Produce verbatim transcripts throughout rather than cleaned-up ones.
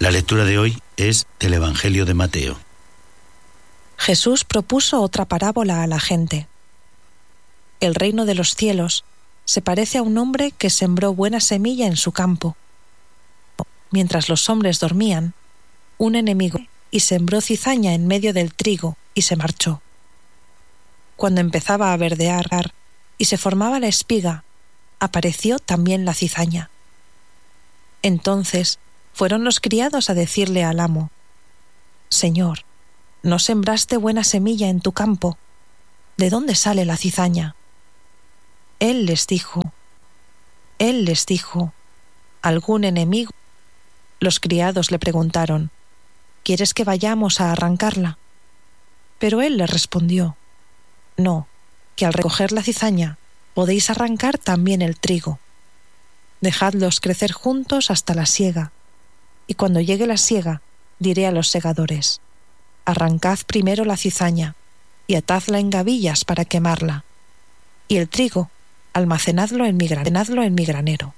La lectura de hoy es del Evangelio de Mateo. Jesús propuso otra parábola a la gente. El reino de los cielos se parece a un hombre que sembró buena semilla en su campo. Mientras los hombres dormían, un enemigo y sembró cizaña en medio del trigo y se marchó. Cuando empezaba a verdear y se formaba la espiga, apareció también la cizaña. Entonces fueron los criados a decirle al amo: «Señor, ¿no sembraste buena semilla en tu campo? ¿De dónde sale la cizaña?» Él les dijo, Él les dijo, «¿Algún enemigo?» Los criados le preguntaron: «¿Quieres que vayamos a arrancarla?» Pero él les respondió: «No, que al recoger la cizaña podéis arrancar también el trigo. Dejadlos crecer juntos hasta la siega, y cuando llegue la siega diré a los segadores: arrancad primero la cizaña y atadla en gavillas para quemarla, y el trigo almacenadlo en mi, almacenadlo en mi granero».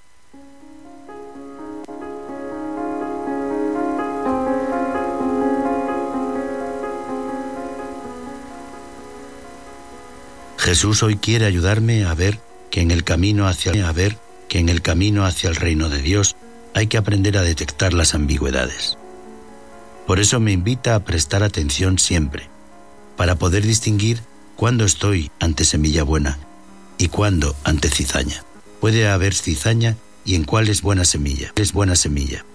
Jesús hoy quiere ayudarme a ver que en el camino hacia a ver que en el camino hacia el reino de Dios hay que aprender a detectar las ambigüedades. Por eso me invita a prestar atención siempre, para poder distinguir cuándo estoy ante semilla buena y cuándo ante cizaña. Puede haber cizaña y en cuál es buena semilla. Es buena semilla.